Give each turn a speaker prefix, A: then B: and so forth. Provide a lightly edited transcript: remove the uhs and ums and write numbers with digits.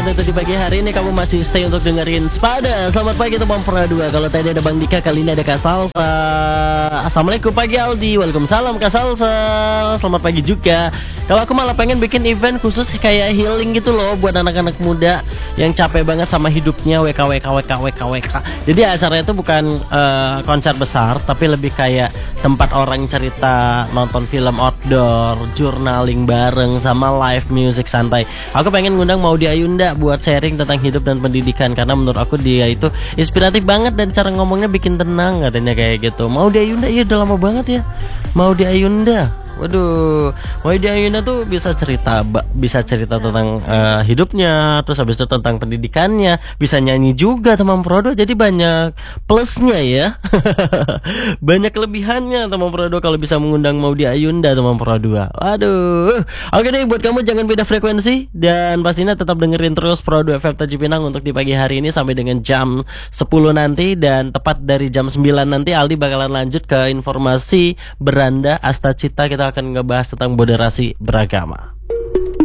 A: tentu di pagi hari ini kamu masih stay untuk dengerin Spada. Selamat pagi teman Pura 2. Kalau tadi ada Bang Dika, kali ini ada Kak Salsa. Assalamualaikum pagi Aldi. Waalaikumsalam Kak Salsa. Selamat pagi juga. Kalau aku malah pengen bikin event khusus kayak healing gitu loh, buat anak-anak muda yang capek banget sama hidupnya, WK. Jadi acaranya itu bukan konser besar, tapi lebih kayak tempat orang cerita, nonton film outdoor, journaling bareng, sama live music santai. Aku pengen ngundang Maudy Ayunda buat sharing tentang hidup dan pendidikan, karena menurut aku dia itu inspiratif banget dan cara ngomongnya bikin tenang, katanya kayak gitu. Maudy Ayunda, iya udah lama banget ya Maudy Ayunda. Waduh, Maudy Ayunda tuh bisa cerita tentang hidupnya, terus habis itu tentang pendidikannya, bisa nyanyi juga teman Prodo, jadi banyak plusnya ya. Banyak kelebihannya teman Prodo kalau bisa mengundang Maudy Ayunda teman Prodo. Waduh, oke deh, buat kamu jangan beda frekuensi dan pastinya tetap dengerin terus Prodo FM Tanjung Pinang untuk di pagi hari ini sampai dengan jam 10 nanti, dan tepat dari jam 9 nanti Aldi bakalan lanjut ke informasi beranda Asta Cita. Kita akan ngebahas tentang moderasi beragama.